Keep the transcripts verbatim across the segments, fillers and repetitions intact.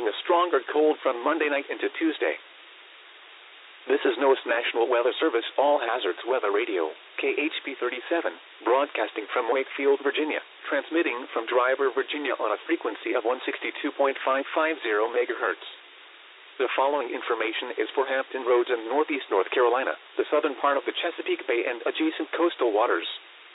following a stronger cold from Monday night into Tuesday. This is NOAA National Weather Service All Hazards Weather Radio, K H P thirty-seven, broadcasting from Wakefield, Virginia, transmitting from Driver, Virginia on a frequency of one sixty-two point five five zero megahertz. The following information is for Hampton Roads and Northeast North Carolina, the southern part of the Chesapeake Bay and adjacent coastal waters.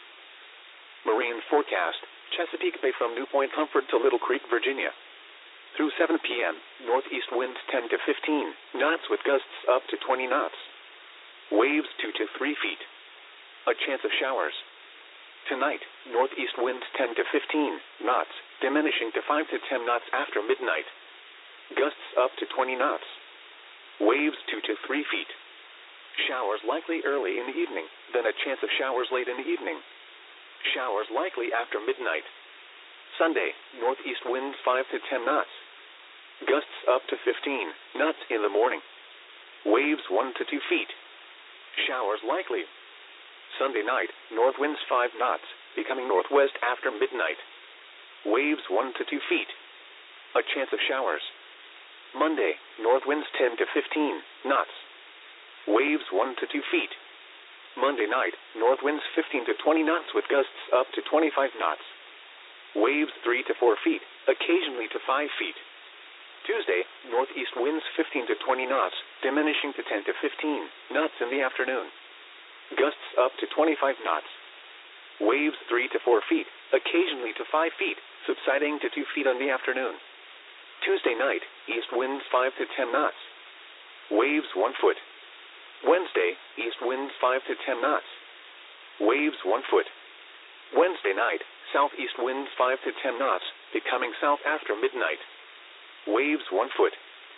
Marine forecast, Chesapeake Bay from New Point Comfort to Little Creek, Virginia. Through seven p.m., northeast winds ten to fifteen knots with gusts up to twenty knots. Waves two to three feet. A chance of showers. Tonight, northeast winds ten to fifteen knots, diminishing to five to ten knots after midnight. Gusts up to twenty knots. Waves two to three feet. Showers likely early in the evening, then a chance of showers late in the evening. Showers likely after midnight. Sunday, northeast winds five to ten knots. Gusts up to fifteen knots in the morning. Waves one to two feet. Showers likely. Sunday night, north winds five knots, becoming northwest after midnight. Waves one to two feet. A chance of showers. Monday, north winds ten to fifteen knots. Waves one to two feet. Monday night, north winds fifteen to twenty knots with gusts up to twenty-five knots. Waves three to four feet, occasionally to five feet. Tuesday, northeast winds fifteen to twenty knots, diminishing to ten to fifteen knots in the afternoon. Gusts up to twenty-five knots. Waves three to four feet, occasionally to five feet, subsiding to two feet in the afternoon. Tuesday night, east winds five to ten knots. Waves one foot. Wednesday, east winds five to ten knots. Waves one foot. Wednesday night, southeast winds five to ten knots, becoming south after midnight. Waves one foot.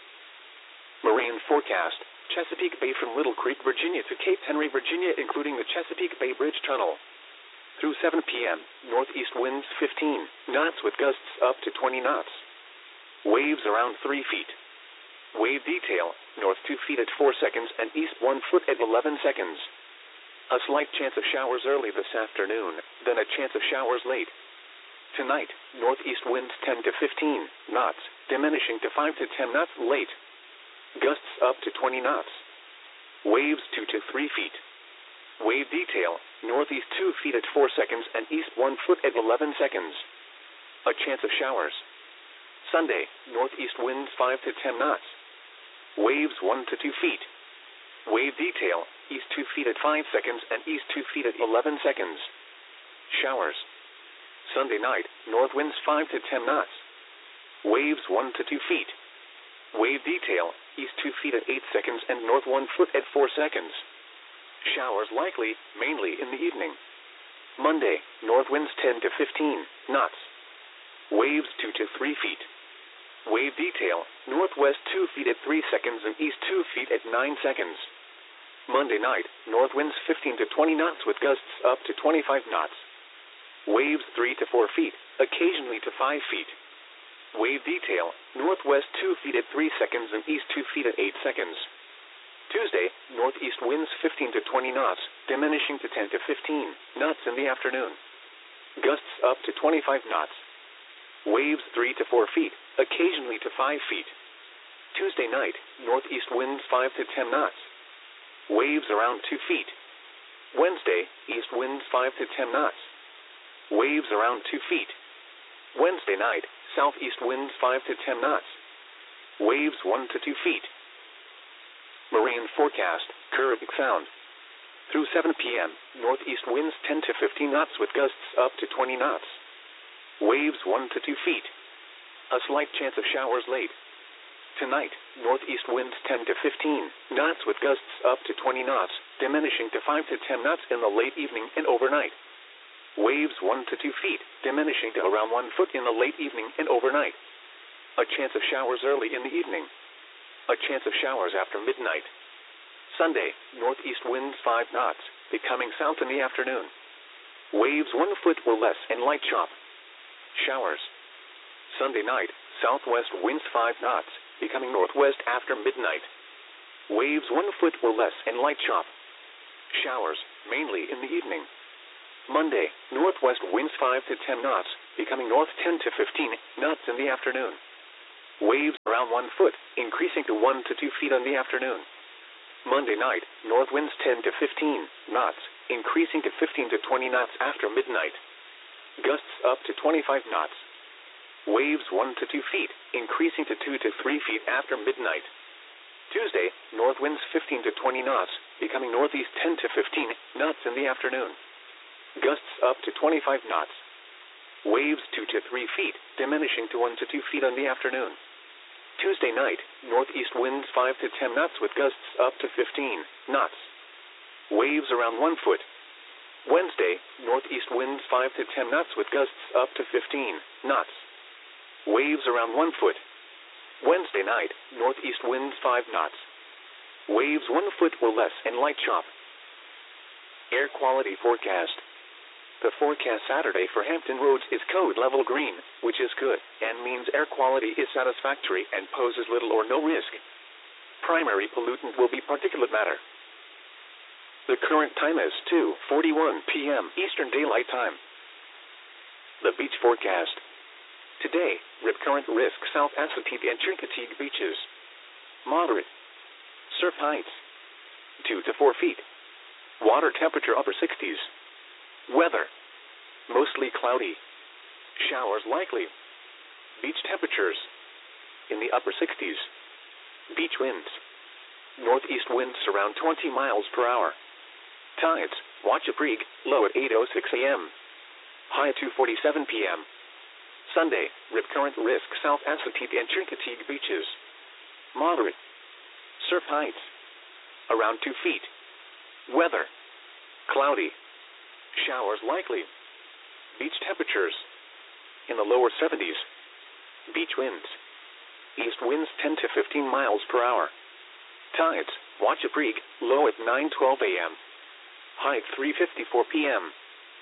Marine forecast, Chesapeake Bay from Little Creek, Virginia to Cape Henry, Virginia, including the Chesapeake Bay Bridge Tunnel. Through seven p.m., northeast winds fifteen knots with gusts up to twenty knots. Waves around three feet. Wave detail, north two feet at four seconds and east one foot at eleven seconds. A slight chance of showers early this afternoon, then a chance of showers late. Tonight, northeast winds ten to fifteen knots, diminishing to five to ten knots late. Gusts up to twenty knots. Waves two to three feet. Wave detail, northeast two feet at four seconds and east one foot at eleven seconds. A chance of showers. Sunday, northeast winds five to ten knots. Waves one to two feet. Wave detail, east two feet at five seconds and east two feet at eleven seconds. Showers. Sunday night, north winds five to ten knots. Waves one to two feet. Wave detail, east two feet at eight seconds and north one foot at four seconds. Showers likely, mainly in the evening. Monday, north winds ten to fifteen knots. Waves two to three feet. Wave detail, northwest two feet at three seconds and east two feet at nine seconds. Monday night, north winds fifteen to twenty knots with gusts up to twenty-five knots. Waves three to four feet, occasionally to five feet. Wave detail, northwest two feet at three seconds and east two feet at eight seconds. Tuesday, northeast winds fifteen to twenty knots, diminishing to ten to fifteen knots in the afternoon. Gusts up to twenty-five knots. Waves three to four feet, occasionally to five feet. Tuesday night, northeast winds five to ten knots. Waves around two feet. Wednesday, east winds five to ten knots. Waves around two feet. Wednesday night, southeast winds five to ten knots. Waves one to two feet. Marine forecast, Caribbean Sound. Through seven p.m., northeast winds ten to fifteen knots with gusts up to twenty knots. Waves one to two feet. A slight chance of showers late. Tonight, northeast winds ten to fifteen knots with gusts up to twenty knots, diminishing to five to ten knots in the late evening and overnight. Waves one to two feet, diminishing to around one foot in the late evening and overnight. A chance of showers early in the evening. A chance of showers after midnight. Sunday, northeast winds five knots, becoming south in the afternoon. Waves one foot or less and light chop. Showers. Sunday night, southwest winds five knots, becoming northwest after midnight. Waves one foot or less and light chop. Showers, mainly in the evening. Monday, northwest winds five to ten knots, becoming north ten to fifteen knots in the afternoon. Waves around one foot, increasing to one to two feet in the afternoon. Monday night, north winds ten to fifteen knots, increasing to fifteen to twenty knots after midnight. Gusts up to twenty-five knots. Waves one to two feet, increasing to two to three feet after midnight. Tuesday, north winds fifteen to twenty knots, becoming northeast ten to fifteen knots in the afternoon. Gusts up to twenty-five knots. Waves two to three feet, diminishing to one to two feet in the afternoon. Tuesday night, northeast winds five to ten knots with gusts up to fifteen knots. Waves around one foot. Wednesday, northeast winds five to ten knots with gusts up to fifteen knots. Waves around one foot. Wednesday night, northeast winds five knots. Waves one foot or less and light chop. Air quality forecast. The forecast Saturday for Hampton Roads is code level green, which is good, and means air quality is satisfactory and poses little or no risk. Primary pollutant will be particulate matter. The current time is two forty-one p m Eastern Daylight Time. The beach forecast. Today, rip current risk South Assateague and Chincoteague beaches. Moderate. Surf heights two to four feet. Water temperature upper sixties. Weather. Mostly cloudy. Showers likely. Beach temperatures. In the upper sixties. Beach winds. Northeast winds around twenty miles per hour. Tides. Wachapreague, low at eight oh six a m High at two forty-seven p m Sunday, rip current risk South Assateague and Chincoteague beaches. Moderate. Surf heights. Around two feet. Weather. Cloudy. Showers likely. Beach temperatures. In the lower seventies. Beach winds. East winds ten to fifteen miles per hour. Tides. Wachapreague, low at nine twelve a m High at three fifty-four p m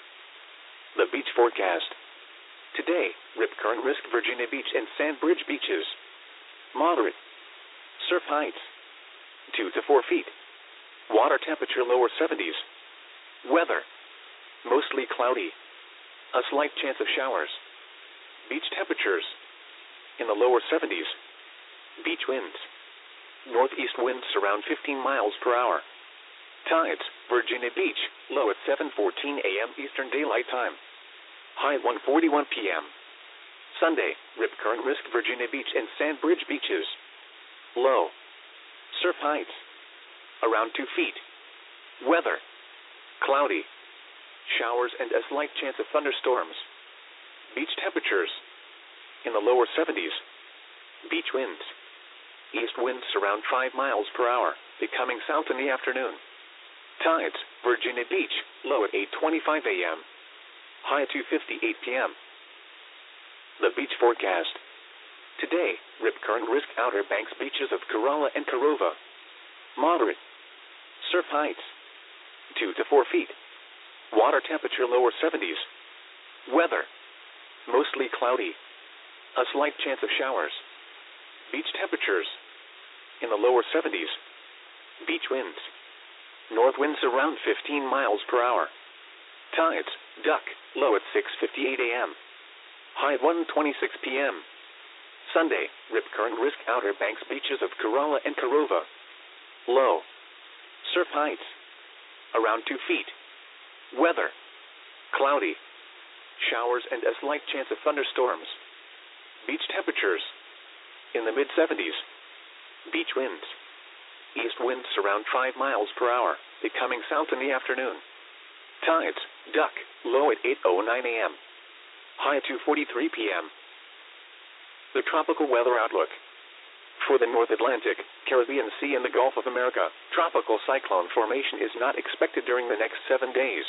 The beach forecast. Today, rip current risk Virginia Beach and Sandbridge beaches. Moderate. Surf heights. two to four feet. Water temperature lower seventies. Weather. Mostly cloudy. A slight chance of showers. Beach temperatures. In the lower seventies. Beach winds. Northeast winds around fifteen miles per hour. Tides. Virginia Beach, low at seven fourteen a m Eastern Daylight Time. High at one forty-one p m Sunday, rip current risk Virginia Beach and Sandbridge beaches. Low. Surf heights. Around two feet. Weather. Cloudy. Showers and a slight chance of thunderstorms. Beach temperatures. In the lower seventies. Beach winds. East winds around five miles per hour, becoming south in the afternoon. Tides. Virginia Beach, low at eight twenty-five a m High at two fifty-eight p m The beach forecast. Today, rip current risk Outer Banks beaches of Corolla and Carova. Moderate. Surf heights. two to four feet. Water temperature lower seventies. Weather. Mostly cloudy. A slight chance of showers. Beach temperatures. In the lower seventies. Beach winds. North winds around fifteen miles per hour. Tides. Duck. Low at six fifty-eight a m High at one twenty-six p m Sunday. Rip current risk Outer Banks beaches of Corolla and Carova. Low. Surf heights. Around two feet. Weather. Cloudy. Showers and a slight chance of thunderstorms. Beach temperatures. In the mid seventies. Beach winds. East winds around five miles per hour, becoming south in the afternoon. Tides. Duck. Low at eight oh nine a m High at two forty-three p m The tropical weather outlook. For the North Atlantic, Caribbean Sea, and the Gulf of America, tropical cyclone formation is not expected during the next seven days.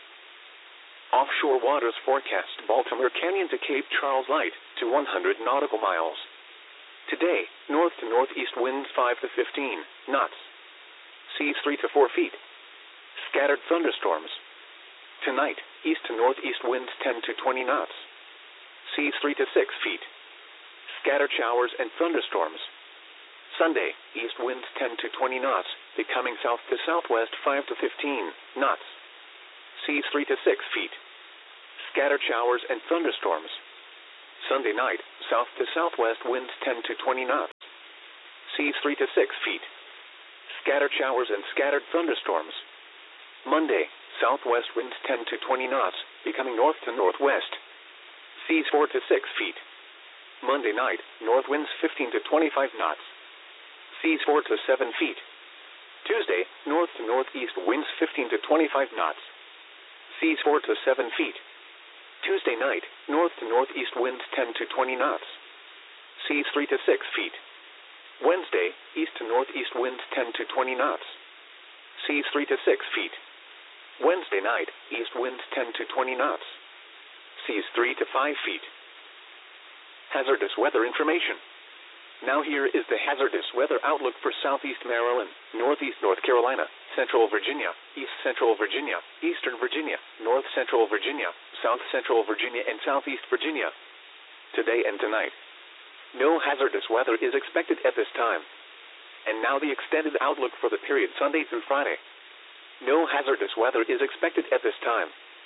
Offshore waters forecast Baltimore Canyon to Cape Charles light to one hundred nautical miles. Today, north to northeast winds five to fifteen knots. Seas three to four feet. Scattered thunderstorms. Tonight, east to northeast winds ten to twenty knots. Seas three to six feet. Scattered showers and thunderstorms. Sunday, east winds ten to twenty knots, becoming south to southwest five to fifteen knots. Seas three to six feet. Scattered showers and thunderstorms. Sunday night, south to southwest winds ten to twenty knots. Seas three to six feet. Scattered showers and scattered thunderstorms. Monday, southwest winds ten to twenty knots, becoming north to northwest. Seas four to six feet. Monday night, north winds fifteen to twenty-five knots. Seas four to seven feet. Tuesday, north to northeast winds fifteen to twenty-five knots. Seas four to seven feet. Tuesday night, north to northeast winds ten to twenty knots. Seas three to six feet. Wednesday, east to northeast winds ten to twenty knots. Seas three to six feet. Wednesday night, east winds ten to twenty knots. Seas three to five feet. Hazardous weather information. Now here is the hazardous weather outlook for southeast Maryland, northeast North Carolina, central Virginia, east central Virginia, eastern Virginia, north central Virginia, south central Virginia, and southeast Virginia. Today and tonight. No hazardous weather is expected at this time. And now the extended outlook for the period Sunday through Friday. No hazardous weather is expected at this time.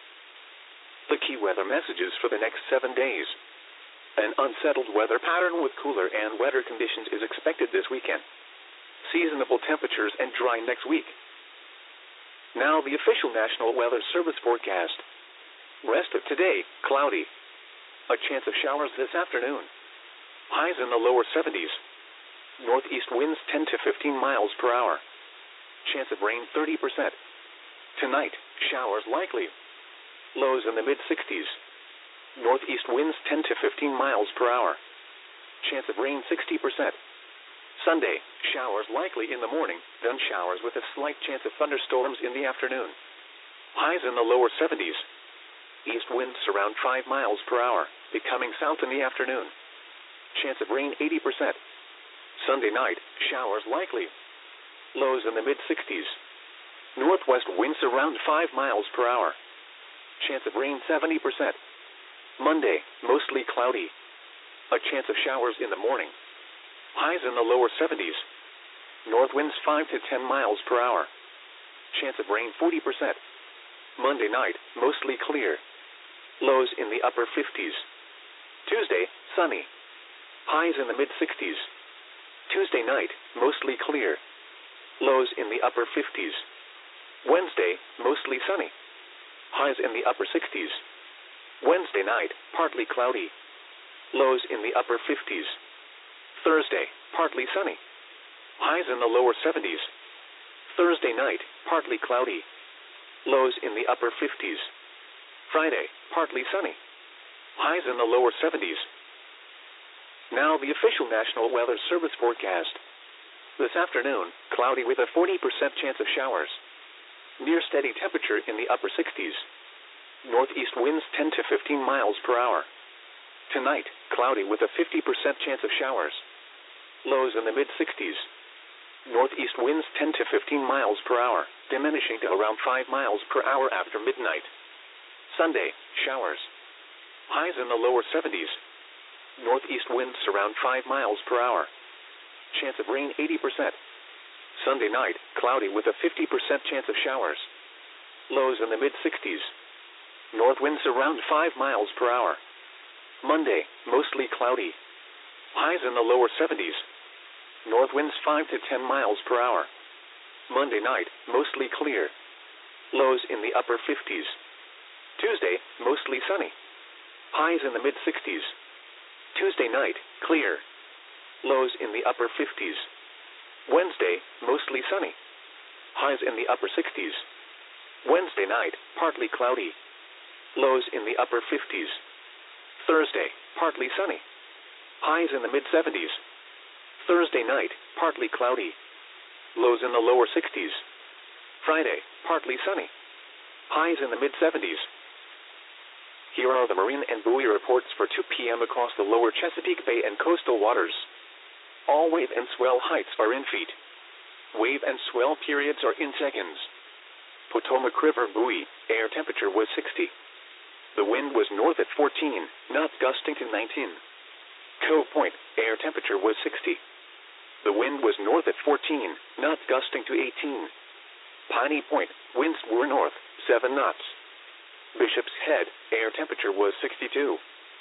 The key weather messages for the next seven days. An unsettled weather pattern with cooler and wetter conditions is expected this weekend. Seasonable temperatures and dry next week. Now the official National Weather Service forecast. Rest of today, cloudy. A chance of showers this afternoon. Highs in the lower seventies. Northeast winds ten to fifteen miles per hour. Chance of rain thirty percent. Tonight, showers likely. Lows in the mid-sixties. Northeast winds ten to fifteen miles per hour. Chance of rain sixty percent. Sunday, showers likely in the morning, then showers with a slight chance of thunderstorms in the afternoon. Highs in the lower seventies. East winds around five miles per hour, becoming south in the afternoon. Chance of rain eighty percent. Sunday night, showers likely. Lows in the mid-sixties. Northwest winds around five miles per hour. Chance of rain seventy percent. Monday, mostly cloudy. A chance of showers in the morning. Highs in the lower seventies. North winds five to ten miles per hour. Chance of rain forty percent. Monday night, mostly clear. Lows in the upper fifties. Tuesday, sunny. Highs in the mid-sixties. Tuesday night, mostly clear. Lows in the upper fifties. Wednesday, mostly sunny. Highs in the upper sixties. Wednesday night, partly cloudy. Lows in the upper fifties. Thursday, partly sunny. Highs in the lower seventies. Thursday night, partly cloudy. Lows in the upper fifties. Friday, partly sunny. Highs in the lower seventies. Now the official National Weather Service forecast. This afternoon, cloudy with a forty percent chance of showers. Near steady temperature in the upper sixties. Northeast winds ten to fifteen miles per hour. Tonight, cloudy with a fifty percent chance of showers. Lows in the mid-sixties. Northeast winds ten to fifteen miles per hour, diminishing to around five miles per hour after midnight. Sunday, showers. Highs in the lower seventies. Northeast winds around five miles per hour. Chance of rain eighty percent. Sunday night, cloudy with a fifty percent chance of showers. Lows in the mid-sixties. North winds around five miles per hour. Monday, mostly cloudy. Highs in the lower seventies. North winds five to ten miles per hour. Monday night, mostly clear. Lows in the upper fifties. Tuesday, mostly sunny. Highs in the mid-sixties. Tuesday night, clear. Lows in the upper fifties. Wednesday, mostly sunny. Highs in the upper sixties. Wednesday night, partly cloudy. Lows in the upper fifties. Thursday, partly sunny. Highs in the mid-seventies. Thursday night, partly cloudy. Lows in the lower sixties. Friday, partly sunny. Highs in the mid-seventies. Here are the marine and buoy reports for two p m across the lower Chesapeake Bay and coastal waters. All wave and swell heights are in feet. Wave and swell periods are in seconds. Potomac River buoy, air temperature was sixty. The wind was north at fourteen, knots gusting to nineteen. Cove Point, air temperature was sixty. The wind was north at fourteen, knots gusting to eighteen. Piney Point, winds were north, seven knots. Bishop's Head, air temperature was sixty-two.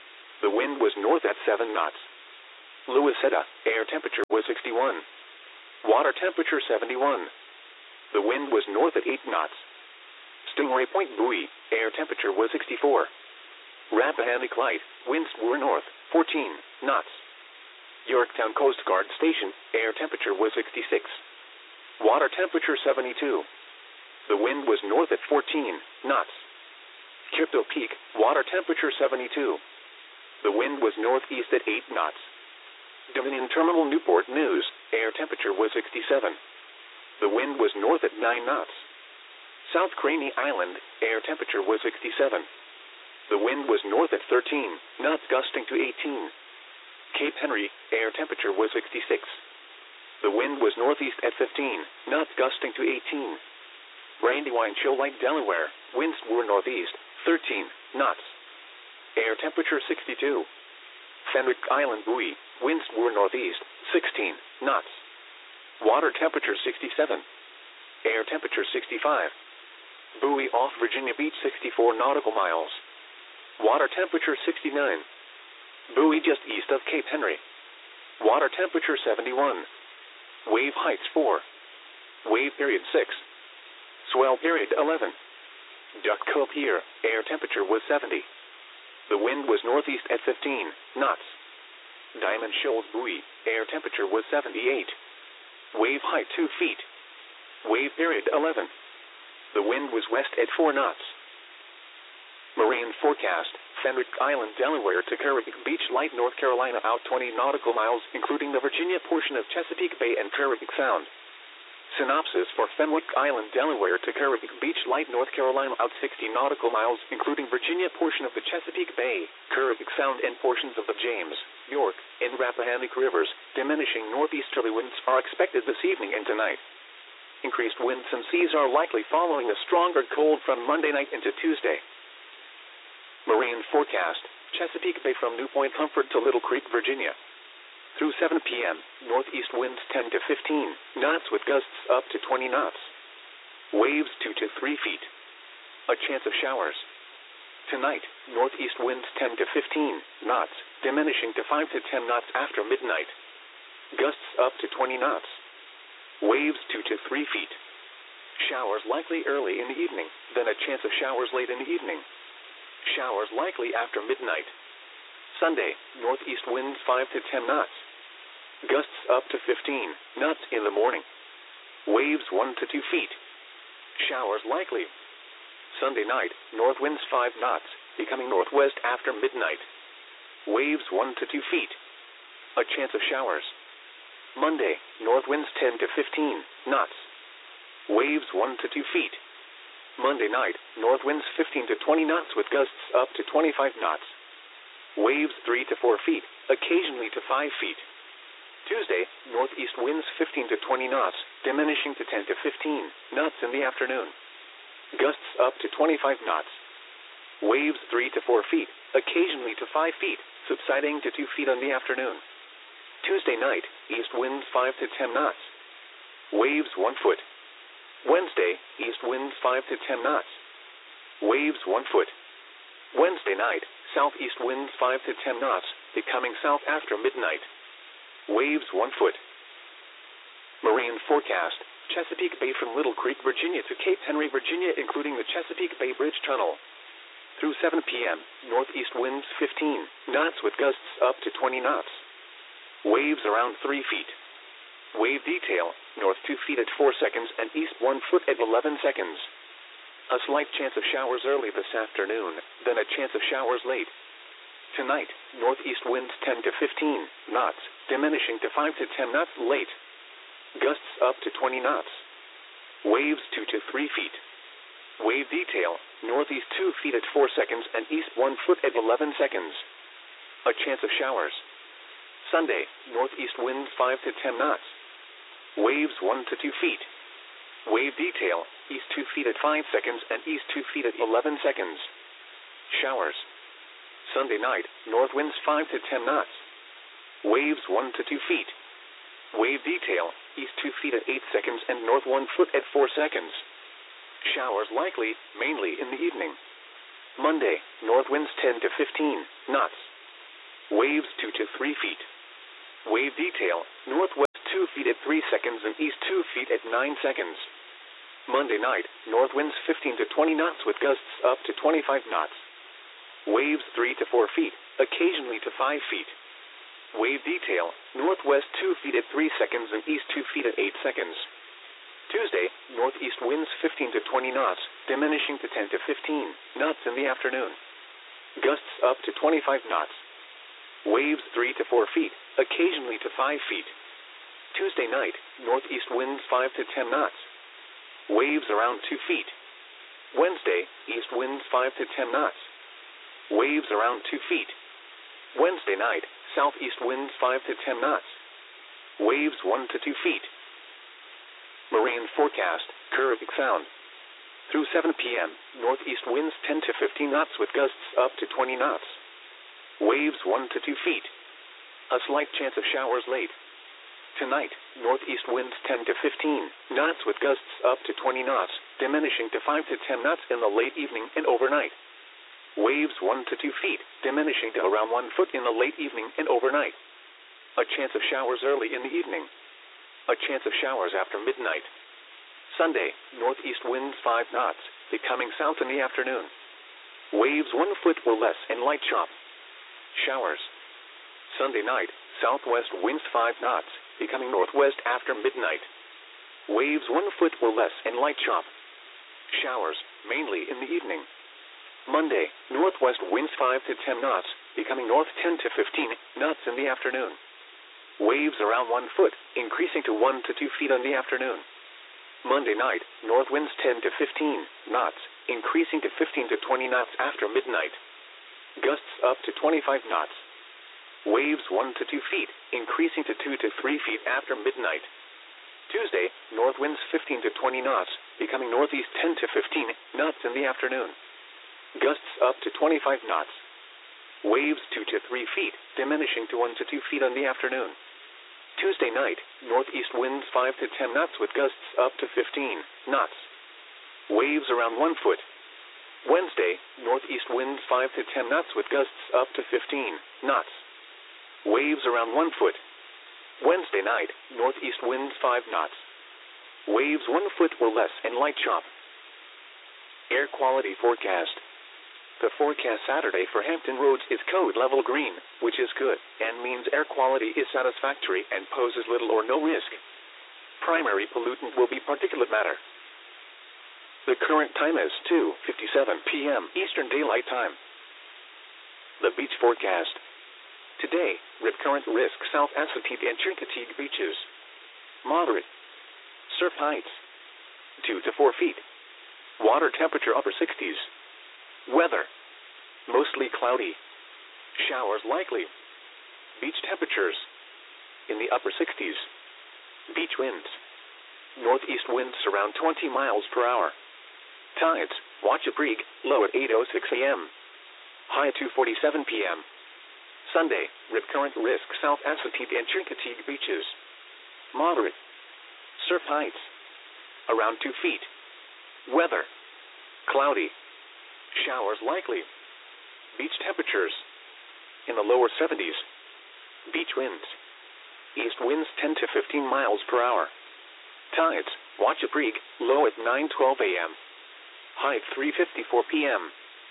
The wind was north at seven knots. Louisetta, air temperature was sixty-one. Water temperature seventy-one. The wind was north at eight knots. Stingray Point buoy, air temperature was sixty-four. Rappahannock Light, winds were north, fourteen knots. Yorktown Coast Guard Station, air temperature was sixty-six. Water temperature seventy-two. The wind was north at fourteen knots. Crypto Peak, water temperature seventy-two. The wind was northeast at eight knots. Dominion Terminal Newport News, air temperature was sixty-seven. The wind was north at nine knots. South Craney Island, air temperature was sixty-seven. The wind was north at thirteen knots, gusting to eighteen. Cape Henry, air temperature was sixty-six. The wind was northeast at fifteen knots, gusting to eighteen. Brandywine Shoal Lake, Delaware, winds were northeast, thirteen knots. Air temperature sixty-two. Fenwick Island buoy, winds were northeast, sixteen knots. Water temperature sixty-seven. Air temperature sixty-five. Buoy off Virginia Beach, sixty-four nautical miles. Water temperature sixty-nine. Buoy just east of Cape Henry. Water temperature seventy-one. Wave heights four. Wave period six. Swell period eleven. Duck Cove Pier, air temperature was seventy. The wind was northeast at fifteen knots. Diamond Shoals buoy, air temperature was seventy-eight. Wave height two feet. Wave period eleven. The wind was west at four knots. Marine forecast, Fenwick Island, Delaware to Caribbean Beach, Light, North Carolina, out twenty nautical miles, including the Virginia portion of Chesapeake Bay and Caribbean Sound. Synopsis for Fenwick Island, Delaware to Caribbean Beach, Light, North Carolina, out sixty nautical miles, including Virginia portion of the Chesapeake Bay, Caribbean Sound, and portions of the James, York, and Rappahannock rivers. Diminishing northeasterly winds are expected this evening and tonight. Increased winds and seas are likely following a stronger cold from Monday night into Tuesday. Marine forecast, Chesapeake Bay from New Point Comfort to Little Creek, Virginia. Through seven p.m., northeast winds ten to fifteen knots with gusts up to twenty knots. Waves two to three feet. A chance of showers. Tonight, northeast winds ten to fifteen knots, diminishing to five to ten knots after midnight. Gusts up to twenty knots. Waves two to three feet. Showers likely early in the evening, then a chance of showers late in the evening. Showers likely after midnight. Sunday, northeast winds five to ten knots. Gusts up to fifteen knots in the morning. Waves one to two feet. Showers likely. Sunday night, north winds five knots, becoming northwest after midnight. Waves one to two feet. A chance of showers. Monday, north winds ten to fifteen knots. Waves one to two feet. Monday night, north winds fifteen to twenty knots with gusts up to twenty-five knots. Waves three to four feet, occasionally to five feet. Tuesday, northeast winds fifteen to twenty knots, diminishing to ten to fifteen knots in the afternoon. Gusts up to twenty-five knots. Waves three to four feet, occasionally to five feet, subsiding to two feet in the afternoon. Tuesday night, east winds five to ten knots. Waves one foot. Wednesday, east winds five to ten knots. Waves one foot. Wednesday night, southeast winds five to ten knots, becoming south after midnight. Waves one foot. Marine forecast, Chesapeake Bay from Little Creek, Virginia to Cape Henry, Virginia, including the Chesapeake Bay Bridge Tunnel. Through seven p.m., northeast winds fifteen knots with gusts up to twenty knots. Waves around three feet. Wave detail, north two feet at four seconds and east one foot at eleven seconds. A slight chance of showers early this afternoon, then a chance of showers late. Tonight, northeast winds ten to fifteen knots, diminishing to five to ten knots late. Gusts up to twenty knots. Waves two to three feet. Wave detail, northeast two feet at four seconds and east one foot at eleven seconds. A chance of showers. Sunday, northeast winds five to ten knots. Waves one to two feet. Wave detail, east two feet at five seconds and east two feet at eleven seconds. Showers. Sunday night, north winds five to ten knots. Waves one to two feet. Wave detail, east two feet at eight seconds and north one foot at four seconds. Showers likely, mainly in the evening. Monday, north winds ten to fifteen knots. Waves two to three feet. Wave detail, northwest two feet at three seconds and east two feet at nine seconds. Monday night, north winds fifteen to twenty knots with gusts up to twenty-five knots. Waves three to four feet, occasionally to five feet. Wave detail, northwest two feet at three seconds and east two feet at eight seconds. Tuesday, northeast winds fifteen to twenty knots, diminishing to ten to fifteen knots in the afternoon. Gusts up to twenty-five knots. Waves three to four feet, occasionally to five feet. Tuesday night, northeast winds five to ten knots. Waves around two feet. Wednesday, east winds five to ten knots. Waves around two feet. Wednesday night, southeast winds five to ten knots. Waves one to two feet. Marine forecast, Caribbean Sound. Through seven p.m., northeast winds ten to fifteen knots with gusts up to twenty knots. Waves one to two feet. A slight chance of showers late. Tonight, northeast winds ten to fifteen knots with gusts up to twenty knots, diminishing to five to ten knots in the late evening and overnight. Waves one to two feet, diminishing to around one foot in the late evening and overnight. A chance of showers early in the evening. A chance of showers after midnight. Sunday, northeast winds five knots, becoming south in the afternoon. Waves one foot or less and light chop. Showers. Sunday night, southwest winds five knots, becoming northwest after midnight. Waves one foot or less and light chop. Showers, mainly in the evening. Monday, northwest winds five to ten knots, becoming north ten to fifteen knots in the afternoon. Waves around one foot, increasing to one to two feet in the afternoon. Monday night, north winds ten to fifteen knots, increasing to fifteen to twenty knots after midnight. Gusts up to twenty-five knots. Waves one to two feet, increasing to two to three feet after midnight. Tuesday, north winds fifteen to twenty knots, becoming northeast ten to fifteen knots in the afternoon. Gusts up to twenty-five knots. Waves two to three feet, diminishing to one to two feet in the afternoon. Tuesday night, northeast winds five to ten knots with gusts up to fifteen knots. Waves around one foot. Wednesday, northeast winds five to ten knots with gusts up to fifteen knots. Waves around one foot. Wednesday night, northeast winds five knots. Waves one foot or less and light chop. Air quality forecast. The forecast Saturday for Hampton Roads is code level green, which is good, and means air quality is satisfactory and poses little or no risk. Primary pollutant will be particulate matter. The current time is two fifty-seven p.m. Eastern Daylight Time. The beach forecast. Today, rip current risk South Assateague and Chincoteague beaches. Moderate. Surf heights. two to four feet. Water temperature upper sixties. Weather. Mostly cloudy. Showers likely. Beach temperatures. In the upper sixties. Beach winds. Northeast winds around twenty miles per hour. Tides, Wachapreague, low at eight oh six a.m. High at two forty-seven p.m. Sunday, rip current risk South Assateague and Chincoteague beaches. Moderate. Surf heights. Around two feet. Weather. Cloudy. Showers likely. Beach temperatures. In the lower seventies. Beach winds. East winds ten to fifteen miles per hour. Tides, Wachapreague, low at nine twelve a.m. High at three fifty-four p.m.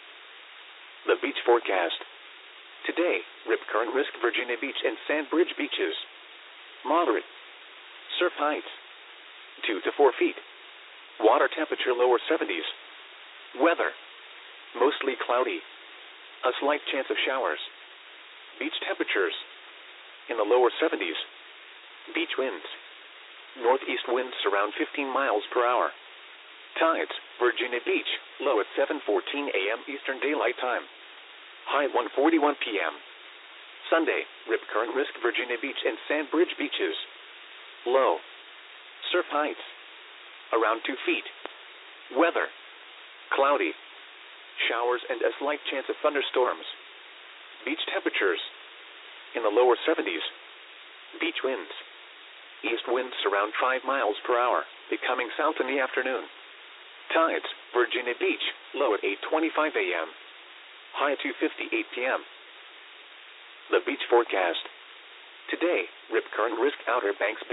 The beach forecast. Today, rip current risk Virginia Beach and Sandbridge beaches. Moderate. Surf heights. two to four feet. Water temperature lower seventies. Weather. Mostly cloudy. A slight chance of showers. Beach temperatures. In the lower seventies. Beach winds. Northeast winds around fifteen miles per hour. Tides, Virginia Beach, low at seven fourteen a.m. Eastern Daylight Time. High at one forty-one p.m. Sunday, rip current risk Virginia Beach and Sandbridge beaches. Low. Surf heights. Around two feet. Weather. Cloudy. Showers and a slight chance of thunderstorms. Beach temperatures. In the lower seventies. Beach winds. East winds around five miles per hour, becoming south in the afternoon. Tides, Virginia Beach, low at eight twenty-five a.m. High at two fifty-eight p.m. The beach forecast. Today, Rip Current Risk Outer Banks